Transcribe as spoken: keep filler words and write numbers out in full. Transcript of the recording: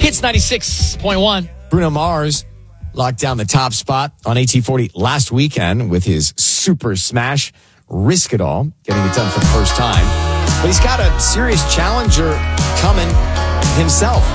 Hits ninety-six point one. Bruno Mars locked down the top spot on A T forty last weekend with his super smash, Risk It All, getting it done for the first time. But he's got a serious challenger coming himself.